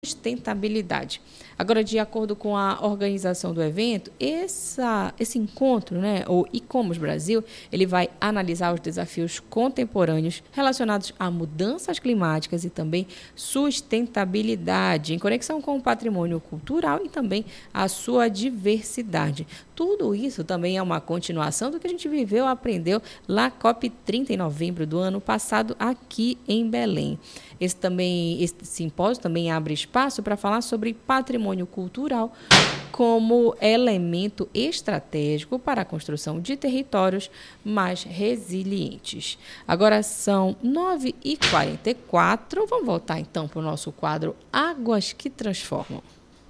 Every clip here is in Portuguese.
sustentabilidade. Agora, de acordo com a organização do evento, esse encontro, né, o E-Commerce Brasil, ele vai analisar os desafios contemporâneos relacionados a mudanças climáticas e também sustentabilidade, em conexão com o patrimônio cultural e também a sua diversidade. Tudo isso também é uma continuação do que a gente viveu, aprendeu lá COP30 em novembro do ano passado aqui em Belém. Esse simpósio também abre espaço para falar sobre patrimônio cultural como elemento estratégico para a construção de territórios mais resilientes. Agora são 9h44. Vamos voltar então para o nosso quadro Águas que Transformam.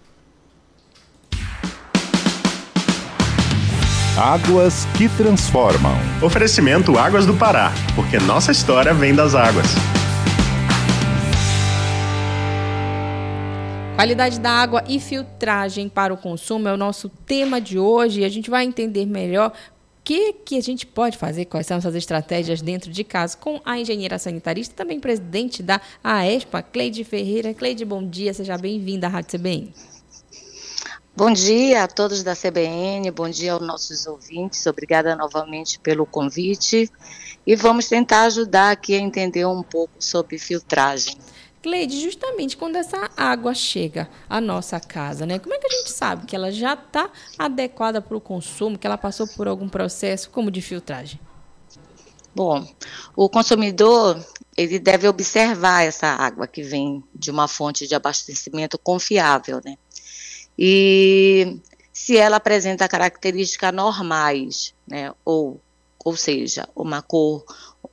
Águas que Transformam. Oferecimento Águas do Pará, porque nossa história vem das águas. Qualidade da água e filtragem para o consumo é o nosso tema de hoje e a gente vai entender melhor o que a gente pode fazer, quais são essas estratégias dentro de casa, com a engenheira sanitarista e também presidente da AESPA, Cleide Ferreira. Cleide, bom dia, seja bem-vinda à Rádio CBN. Bom dia a todos da CBN, bom dia aos nossos ouvintes, obrigada novamente pelo convite e vamos tentar ajudar aqui a entender um pouco sobre filtragem. Cleide, justamente quando essa água chega à nossa casa, né? Como é que a gente sabe que ela já está adequada para o consumo, que ela passou por algum processo como de filtragem? Bom, o consumidor, ele deve observar essa água que vem de uma fonte de abastecimento confiável, né? E se ela apresenta características normais, né? Ou seja, uma cor,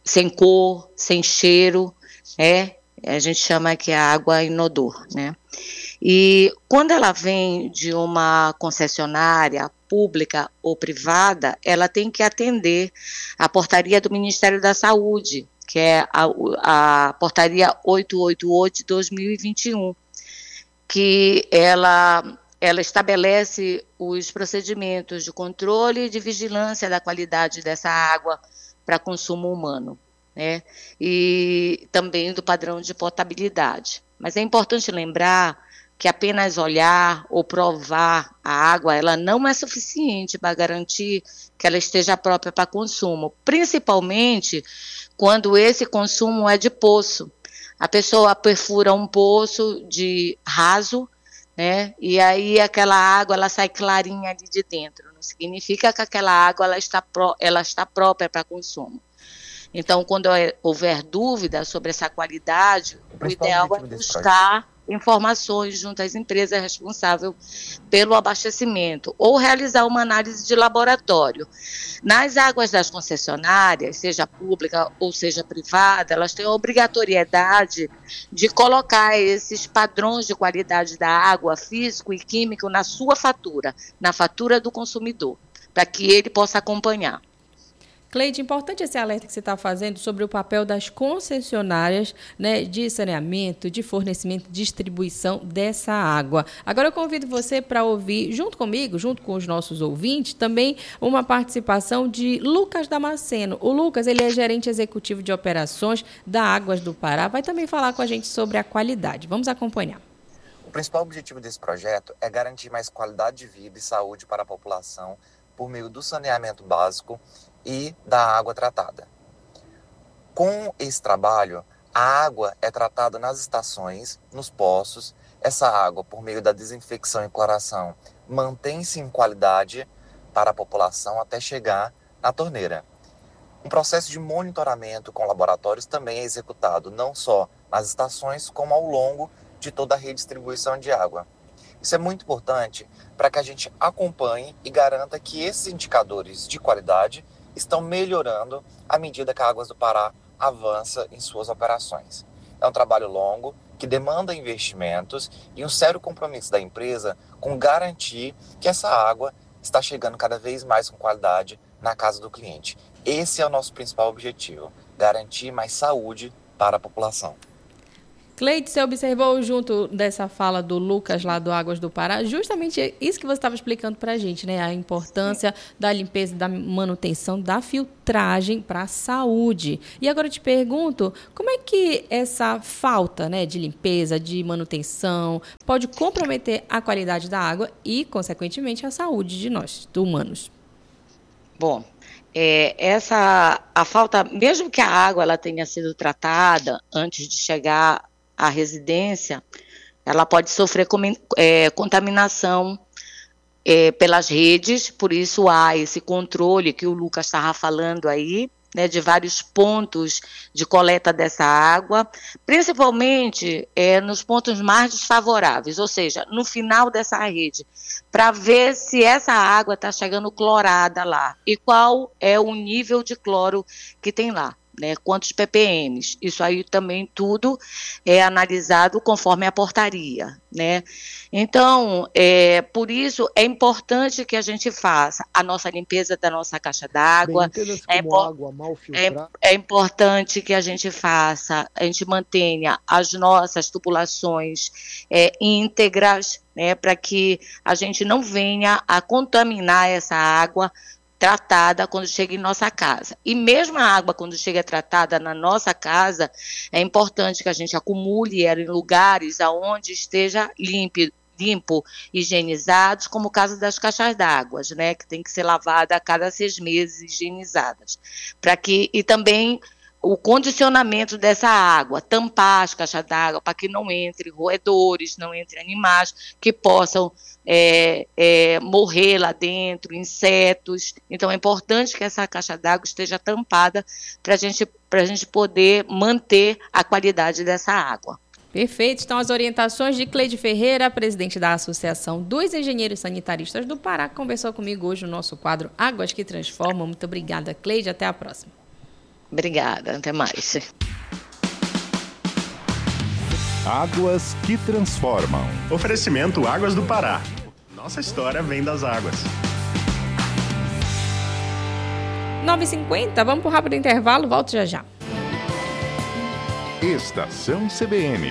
sem cheiro, a gente chama que é água inodor, né? E quando ela vem de uma concessionária pública ou privada, ela tem que atender a portaria do Ministério da Saúde, que é a portaria 888 de 2021, que ela estabelece os procedimentos de controle e de vigilância da qualidade dessa água para consumo humano, né? E também do padrão de potabilidade. Mas é importante lembrar que apenas olhar ou provar a água, ela não é suficiente para garantir que ela esteja própria para consumo, principalmente quando esse consumo é de poço. A pessoa perfura um poço de raso, né? E aí aquela água ela sai clarinha ali de dentro. Não significa que aquela água ela está própria para consumo. Então, quando houver dúvida sobre essa qualidade, o ideal é buscar informações junto às empresas responsáveis pelo abastecimento ou realizar uma análise de laboratório. Nas águas das concessionárias, seja pública ou seja privada, elas têm a obrigatoriedade de colocar esses padrões de qualidade da água, físico e químico, na sua fatura, na fatura do consumidor, para que ele possa acompanhar. Cleide, importante esse alerta que você está fazendo sobre o papel das concessionárias, né, de saneamento, de fornecimento, distribuição dessa água. Agora eu convido você para ouvir, junto comigo, junto com os nossos ouvintes, também uma participação de Lucas Damasceno. O Lucas, ele é gerente executivo de operações da Águas do Pará, vai também falar com a gente sobre a qualidade. Vamos acompanhar. O principal objetivo desse projeto é garantir mais qualidade de vida e saúde para a população por meio do saneamento básico e da água tratada. Com esse trabalho, a água é tratada nas estações, nos poços. Essa água, por meio da desinfecção e cloração, mantém-se em qualidade para a população até chegar na torneira. Um processo de monitoramento com laboratórios também é executado não só nas estações, como ao longo de toda a redistribuição de água. Isso é muito importante para que a gente acompanhe e garanta que esses indicadores de qualidade estão melhorando à medida que a Águas do Pará avança em suas operações. É um trabalho longo, que demanda investimentos e um sério compromisso da empresa com garantir que essa água está chegando cada vez mais com qualidade na casa do cliente. Esse é o nosso principal objetivo, garantir mais saúde para a população. Cleide, você observou junto dessa fala do Lucas lá do Águas do Pará, justamente isso que você estava explicando para a gente, né? A importância da limpeza, da manutenção, da filtragem para a saúde. E agora eu te pergunto, como é que essa falta, né, de limpeza, de manutenção, pode comprometer a qualidade da água e, consequentemente, a saúde de nós, humanos? Bom, a falta, mesmo que a água ela tenha sido tratada antes de chegar à residência, ela pode sofrer contaminação pelas redes, por isso há esse controle que o Lucas estava falando aí, né, de vários pontos de coleta dessa água, principalmente nos pontos mais desfavoráveis, ou seja, no final dessa rede, para ver se essa água está chegando clorada lá e qual é o nível de cloro que tem lá, né, quantos ppm. Isso aí também tudo é analisado conforme a portaria, né? Então, por isso é importante que a gente faça a nossa limpeza da nossa caixa d'água. É importante que a gente mantenha as nossas tubulações íntegras, né, para que a gente não venha a contaminar essa água tratada quando chega em nossa casa. E mesmo a água, quando chega tratada na nossa casa, é importante que a gente acumule ela em lugares onde esteja limpo, higienizados, como o caso das caixas d'água, né, que tem que ser lavada a cada 6 meses, higienizadas. E também o condicionamento dessa água, tampar as caixas d'água para que não entre roedores, não entre animais que possam morrer lá dentro, insetos. Então é importante que essa caixa d'água esteja tampada para a gente poder manter a qualidade dessa água. Perfeito. Então, as orientações de Cleide Ferreira, presidente da Associação dos Engenheiros Sanitaristas do Pará, que conversou comigo hoje no nosso quadro Águas que Transformam. Muito obrigada, Cleide. Até a próxima. Obrigada. Até mais. Águas que Transformam. Oferecimento Águas do Pará. Nossa história vem das águas. 9h50, vamos para o rápido intervalo, volto já já. Estação CBN.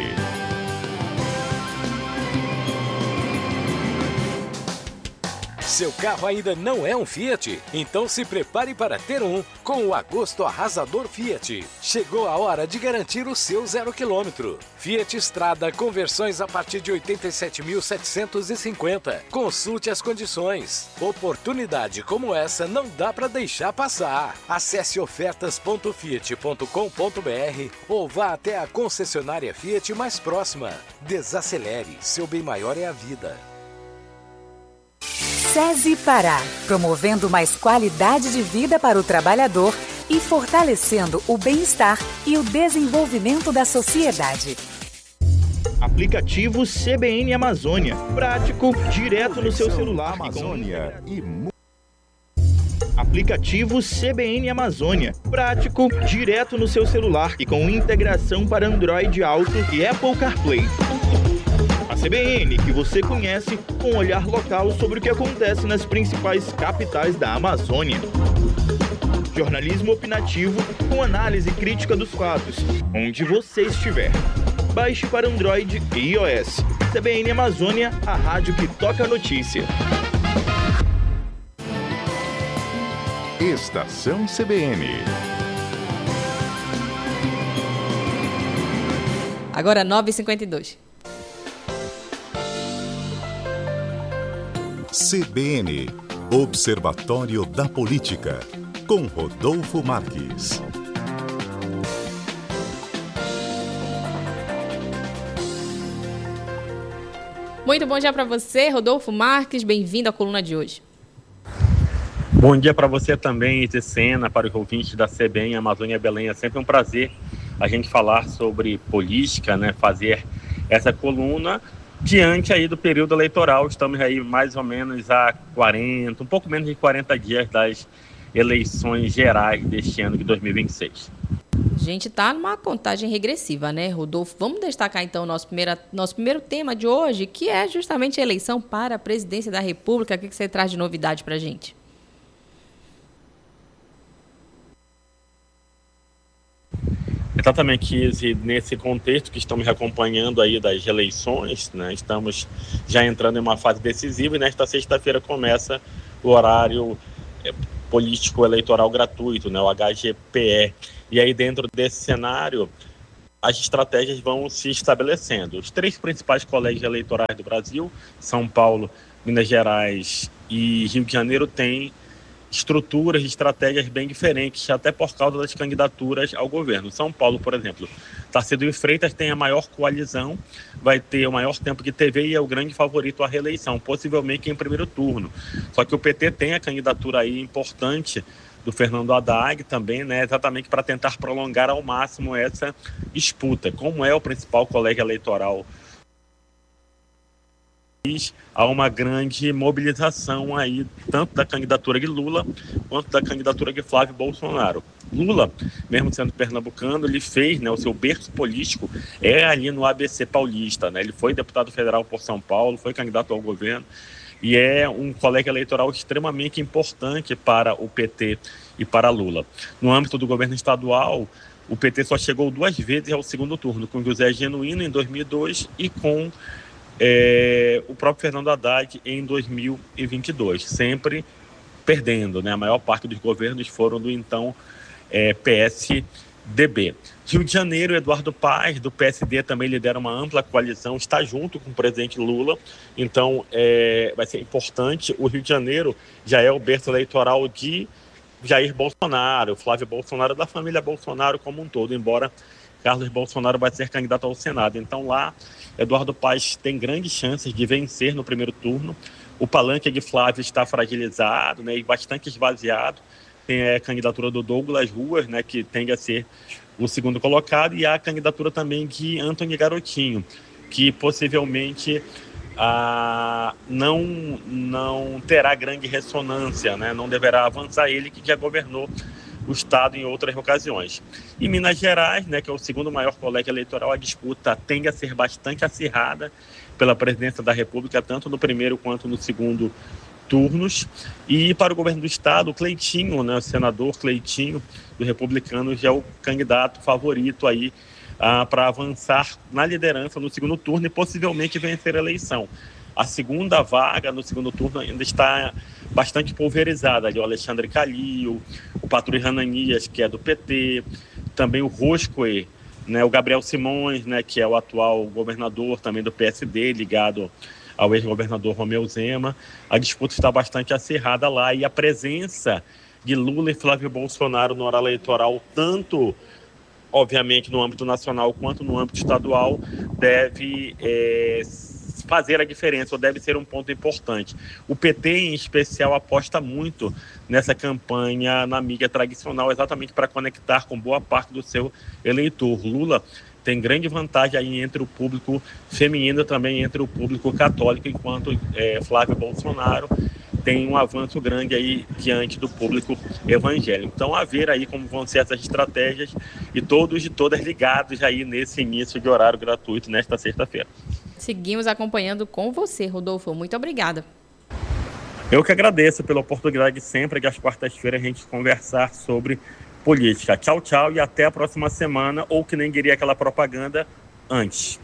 Seu carro ainda não é um Fiat? Então se prepare para ter um com o Agosto Arrasador Fiat. Chegou a hora de garantir o seu 0 km. Fiat Strada com versões a partir de 87.750. Consulte as condições. Oportunidade como essa não dá para deixar passar. Acesse ofertas.fiat.com.br ou vá até a concessionária Fiat mais próxima. Desacelere, seu bem maior é a vida. SESI Pará, promovendo mais qualidade de vida para o trabalhador e fortalecendo o bem-estar e o desenvolvimento da sociedade. Aplicativo CBN Amazônia, prático, direto no seu celular. Amazônia Aplicativo CBN Amazônia, prático, direto no seu celular e com integração para Android Auto e Apple CarPlay. A CBN, que você conhece, com um olhar local sobre o que acontece nas principais capitais da Amazônia. Jornalismo opinativo com análise crítica dos fatos, onde você estiver. Baixe para Android e iOS. CBN Amazônia, a rádio que toca a notícia. Estação CBN. Agora 9h52. CBN, Observatório da Política, com Rodolfo Marques. Muito bom dia para você, Rodolfo Marques, bem-vindo à coluna de hoje. Bom dia para você também, Iticena, para os ouvintes da CBN Amazônia Belém. É sempre um prazer a gente falar sobre política, né? Fazer essa coluna diante aí do período eleitoral. Estamos aí mais ou menos a um pouco menos de 40 dias das eleições gerais deste ano de 2026. A gente está numa contagem regressiva, né, Rodolfo? Vamos destacar então o nosso primeiro tema de hoje, que é justamente a eleição para a presidência da República. O que você traz de novidade para a gente? Exatamente, e nesse contexto que estamos acompanhando aí das eleições, né, estamos já entrando em uma fase decisiva e nesta sexta-feira começa o horário político eleitoral gratuito, né, o HGPE. E aí dentro desse cenário, as estratégias vão se estabelecendo. Os 3 principais colégios eleitorais do Brasil, São Paulo, Minas Gerais e Rio de Janeiro, têm estruturas e estratégias bem diferentes, até por causa das candidaturas ao governo. São Paulo, por exemplo, Tarcísio de Freitas tem a maior coalizão, vai ter o maior tempo de TV e é o grande favorito à reeleição, possivelmente em primeiro turno. Só que o PT tem a candidatura aí importante do Fernando Haddad também, né, exatamente para tentar prolongar ao máximo essa disputa. Como é o principal colégio eleitoral, há uma grande mobilização aí, tanto da candidatura de Lula quanto da candidatura de Flávio Bolsonaro. Lula, mesmo sendo pernambucano, ele fez, né, o seu berço político ali no ABC paulista, né? Ele foi deputado federal por São Paulo, foi candidato ao governo e é um colégio eleitoral extremamente importante para o PT e para Lula. No âmbito do governo estadual, o PT só chegou 2 vezes ao segundo turno, com José Genuíno em 2002 e com o próprio Fernando Haddad em 2022, sempre perdendo, né? A maior parte dos governos foram do então PSDB. Rio de Janeiro, Eduardo Paes, do PSD, também lidera uma ampla coalizão, está junto com o presidente Lula, então vai ser importante. O Rio de Janeiro já é o berço eleitoral de Jair Bolsonaro, Flávio Bolsonaro, da família Bolsonaro como um todo, embora Carlos Bolsonaro vai ser candidato ao Senado. Então lá, Eduardo Paes tem grandes chances de vencer no primeiro turno. O palanque de Flávio está fragilizado, né, e bastante esvaziado. Tem a candidatura do Douglas Ruas, né, que tende a ser o segundo colocado, e a candidatura também de Antony Garotinho, que possivelmente não terá grande ressonância, né, não deverá avançar, ele que já governou o Estado em outras ocasiões. Em Minas Gerais, né, que é o segundo maior colégio eleitoral, a disputa tende a ser bastante acirrada pela presidência da República, tanto no primeiro quanto no segundo turnos. E para o governo do Estado, o Cleitinho, né, o senador Cleitinho, do Republicanos, já é o candidato favorito aí para avançar na liderança no segundo turno e possivelmente vencer a eleição. A segunda vaga no segundo turno ainda está bastante pulverizada. Ali o Alexandre Calil, o Patrulho Hananias, que é do PT, também o Roscoe, né, o Gabriel Simões, né, que é o atual governador também do PSD, ligado ao ex-governador Romeu Zema. A disputa está bastante acirrada lá e a presença de Lula e Flávio Bolsonaro no horário eleitoral, tanto obviamente no âmbito nacional quanto no âmbito estadual, deve fazer a diferença, ou deve ser um ponto importante. O PT, em especial, aposta muito nessa campanha na mídia tradicional, exatamente para conectar com boa parte do seu eleitor. Lula tem grande vantagem aí entre o público feminino, também entre o público católico, enquanto Flávio Bolsonaro tem um avanço grande aí diante do público evangélico. Então, a ver aí como vão ser essas estratégias e todos e todas ligados aí nesse início de horário gratuito nesta sexta-feira. Seguimos acompanhando com você, Rodolfo. Muito obrigada. Eu que agradeço pela oportunidade sempre de às quartas-feiras a gente conversar sobre política. Tchau, tchau e até a próxima semana, ou que nem diria aquela propaganda, antes.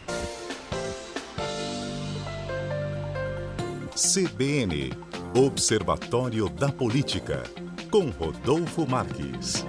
CBN, Observatório da Política, com Rodolfo Marques.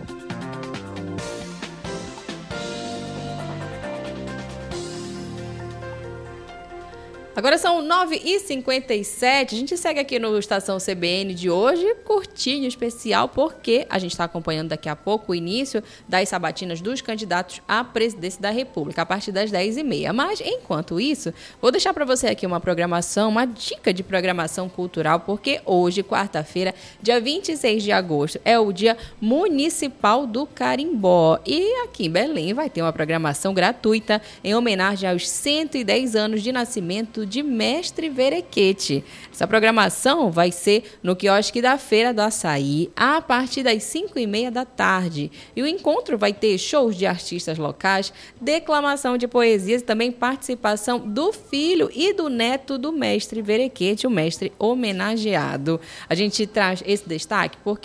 Agora são 9h57, a gente segue aqui no Estação CBN de hoje, curtinho, especial, porque a gente está acompanhando daqui a pouco o início das sabatinas dos candidatos à presidência da República, a partir das 10h30. Mas, enquanto isso, vou deixar para você aqui uma programação, uma dica de programação cultural, porque hoje, quarta-feira, dia 26 de agosto, é o Dia Municipal do Carimbó. E aqui em Belém vai ter uma programação gratuita em homenagem aos 110 anos de nascimento de Mestre Verequete. Essa programação vai ser no quiosque da Feira do Açaí, a partir das 5h30 da tarde. E o encontro vai ter shows de artistas locais, declamação de poesias e também participação do filho e do neto do Mestre Verequete, o mestre homenageado. A gente traz esse destaque porque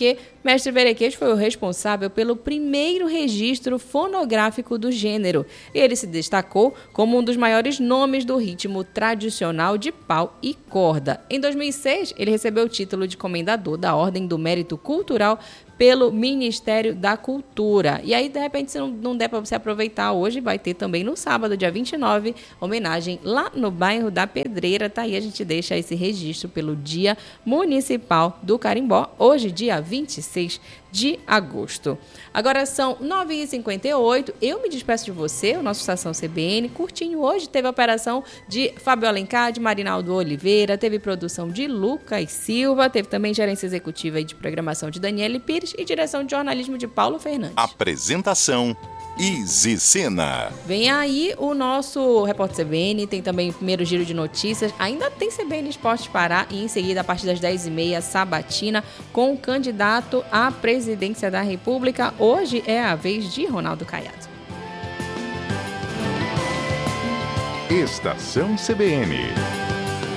Mestre Verequeijo foi o responsável pelo primeiro registro fonográfico do gênero. Ele se destacou como um dos maiores nomes do ritmo tradicional de pau e corda. Em 2006, ele recebeu o título de Comendador da Ordem do Mérito Cultural pelo Ministério da Cultura. E aí, de repente, se não der para você aproveitar hoje, vai ter também no sábado, dia 29, homenagem lá no bairro da Pedreira. Tá aí, a gente deixa esse registro pelo Dia Municipal do Carimbó, hoje, dia 26 de agosto. Agora são 9h58, eu me despeço de você, o nosso Estação CBN, curtinho hoje, teve a operação de Fábio Alencar, de Marinaldo Oliveira, teve produção de Lucas Silva, teve também gerência executiva e de programação de Daniele Pires e direção de jornalismo de Paulo Fernandes. Apresentação Izi Sena. Vem aí o nosso Repórter CBN, tem também o primeiro giro de notícias, ainda tem CBN Esporte Pará e em seguida, a partir das 10h30, sabatina, com o candidato à presidência da República. Hoje é a vez de Ronaldo Caiado. Estação CBN.